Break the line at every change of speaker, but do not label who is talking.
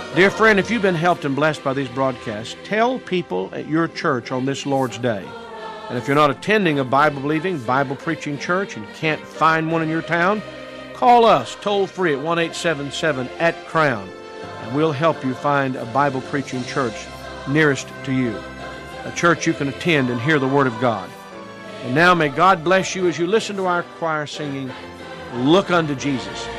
Dear friend, if you've been helped and blessed by these broadcasts, tell people at your church on this Lord's Day. And if you're not attending a Bible-believing, Bible-preaching church and can't find one in your town, call us toll-free at 1-877-AT-CROWN, and we'll help you find a Bible-preaching church nearest to you, a church you can attend and hear the Word of God. And now may God bless you as you listen to our choir singing, Look Unto Jesus.